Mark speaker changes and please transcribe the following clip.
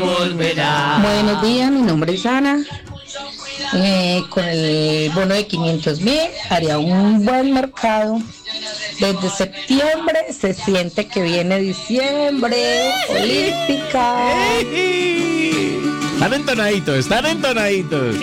Speaker 1: Buenos días, mi nombre es Ana. Con el bono de 500.000 haría un buen mercado. Desde septiembre se siente que viene diciembre, olímpica.
Speaker 2: Están entonaditos, están entonaditos.